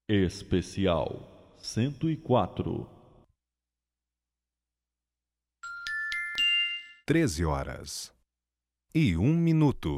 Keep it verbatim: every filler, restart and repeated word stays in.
Especial cento e quatro. Treze horas e um minuto.